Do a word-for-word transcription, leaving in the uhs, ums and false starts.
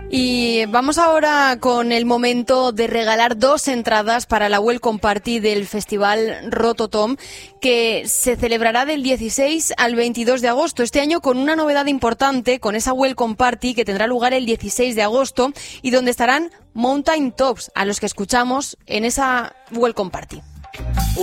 Y vamos ahora con el momento de regalar dos entradas para la Welcome Party del Festival Rototom, que se celebrará del dieciséis al veintidós de agosto. Este año con una novedad importante, con esa Welcome Party que tendrá lugar el dieciséis de agosto y donde estarán Mountain Tops, a los que escuchamos en esa Welcome Party.